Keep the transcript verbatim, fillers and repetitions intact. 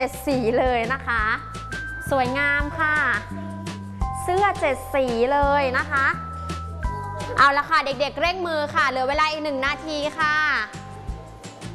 เจ็ดสีเลยนะคะสวยงามค่ะเสื้อเจ็ดสีเลยนะคะเอาละค่ะเด็กๆเร่งมือค่ะเหลือเวลาอีกหนึ่งนาทีค่ะ